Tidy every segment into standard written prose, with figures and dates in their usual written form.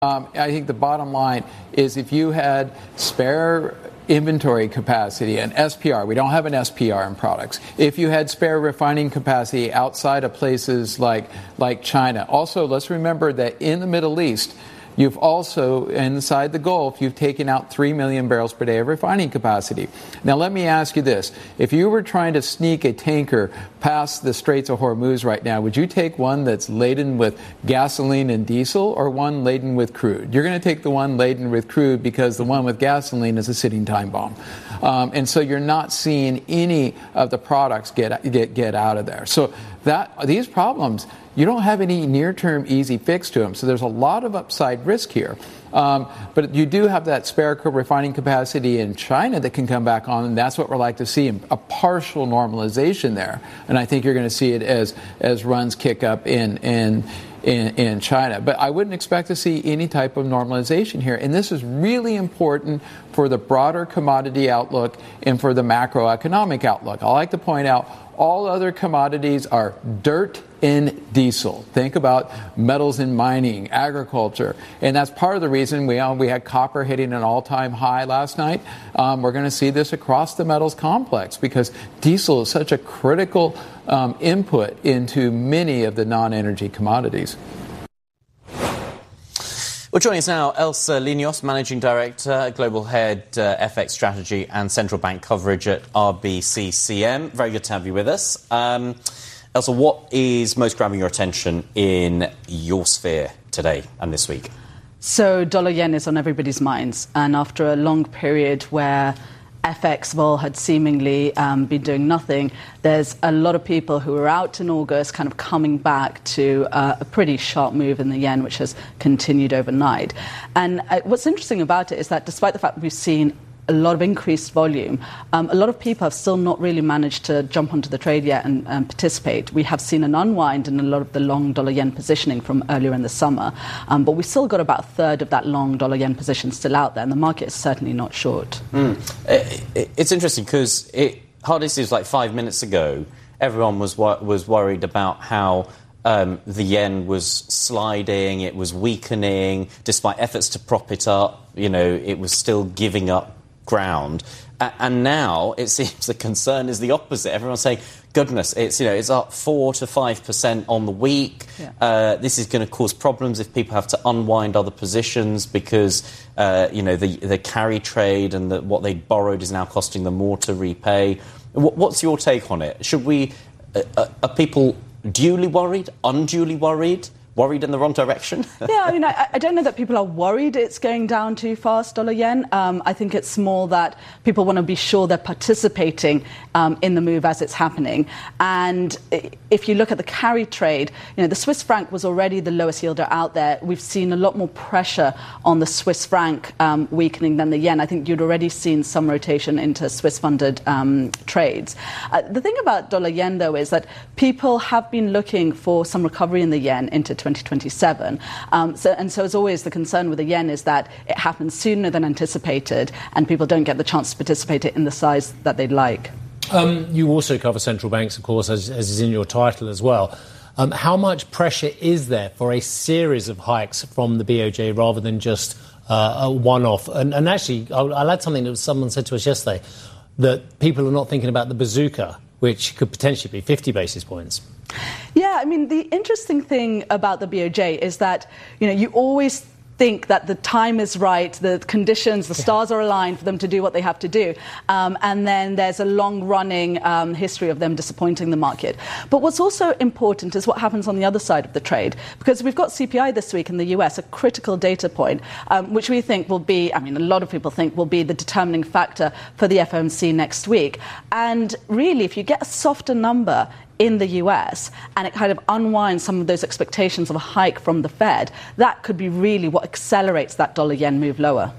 I think the bottom line is if you had spare inventory capacity and SPR, we don't have an SPR in products. If you had spare refining capacity outside of places like China. Also, let's remember that in the Middle East, you've also, inside the Gulf, you've taken out 3 million barrels per day of refining capacity. Now, let me ask you this. If you were trying to sneak a tanker past the Straits of Hormuz right now, would you take one that's laden with gasoline and diesel or one laden with crude? You're going to take the one laden with crude because the one with gasoline is a sitting time bomb. And so you're not seeing any of the products get out of there. So these problems, you don't have any near-term easy fix to them. So there's a lot of upside risk here. But you do have that spare refining capacity in China that can come back on, and that's what we're like to see, a partial normalization there. And I think you're going to see it as runs kick up in China. But I wouldn't expect to see any type of normalization here. And this is really important for the broader commodity outlook and for the macroeconomic outlook. I like to point out all other commodities are dirt and diesel. Think about metals and mining, agriculture. And that's part of the reason we had copper hitting an all-time high last night. We're going to see this across the metals complex because diesel is such a critical input into many of the non-energy commodities. Well, joining us now, Elsa Linios, Managing Director, Global Head, FX Strategy and Central Bank Coverage at RBCCM. Very good to have you with us. Elsa, what is most grabbing your attention in your sphere today and this week? So dollar-yen is on everybody's minds. And after a long period where FX vol had seemingly been doing nothing, there's a lot of people who were out in August kind of coming back to a pretty sharp move in the yen, which has continued overnight. And what's interesting about it is that despite the fact that we've seen a lot of increased volume, a lot of people have still not really managed to jump onto the trade yet and participate. We have seen an unwind in a lot of the long dollar-yen positioning from earlier in the summer, but we've still got about a third of that long dollar-yen position still out there, and the market is certainly not short. It's interesting because hardly seems like 5 minutes ago, everyone was worried about how the yen was sliding, it was weakening, despite efforts to prop it up, it was still giving up ground. And now it seems the concern is the opposite. Everyone's saying, goodness, it's up 4 to 5% on the week. Yeah. This is going to cause problems if people have to unwind other positions because, the carry trade and what they borrowed is now costing them more to repay. What's your take on it? Are people duly worried, unduly worried in the wrong direction? Yeah, I don't know that people are worried it's going down too fast, dollar-yen. I think it's more that people want to be sure they're participating in the move as it's happening. And if you look at the carry trade, the Swiss franc was already the lowest yielder out there. We've seen a lot more pressure on the Swiss franc weakening than the yen. I think you'd already seen some rotation into Swiss-funded trades. The thing about dollar-yen, though, is that people have been looking for some recovery in the yen into 2027. So as always, the concern with the yen is that it happens sooner than anticipated and people don't get the chance to participate in the size that they'd like. You also cover central banks, of course, as is in your title as well. How much pressure is there for a series of hikes from the BOJ rather than just a one-off? And actually, I'll add something that someone said to us yesterday, that people are not thinking about the bazooka, which could potentially be 50 basis points. Yeah, the interesting thing about the BOJ is that, you always think that the time is right, the conditions, the stars are aligned for them to do what they have to do. And then there's a long-running history of them disappointing the market. But what's also important is what happens on the other side of the trade. Because we've got CPI this week in the US, a critical data point, which we think will be, a lot of people think will be the determining factor for the FOMC next week. And really, if you get a softer number in the US and it kind of unwinds some of those expectations of a hike from the Fed, that could be really what accelerates that dollar-yen move lower.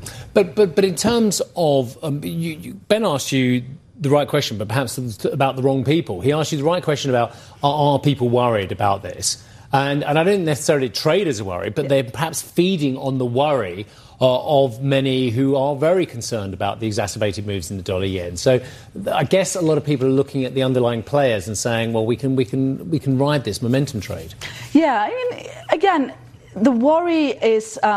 But in terms of, Ben asked you the right question, but perhaps about the wrong people. He asked you the right question about, are people worried about this? And I don't necessarily traders are worried, but they're perhaps feeding on the worry of many who are very concerned about the exacerbated moves in the dollar-yen. So I guess a lot of people are looking at the underlying players and saying, well, we can ride this momentum trade. Yeah, again, The worry is